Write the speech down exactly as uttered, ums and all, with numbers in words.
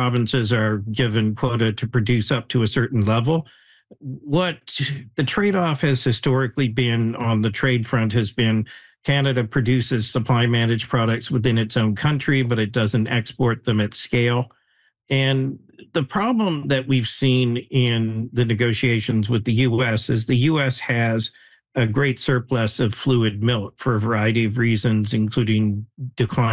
provinces are given quota to produce up to a certain level. What the trade-off has historically been on the trade front has been Canada produces supply managed products within its own country, but it doesn't export them at scale. And the problem that we've seen in the negotiations with the U S is the U S has a great surplus of fluid milk for a variety of reasons, including decline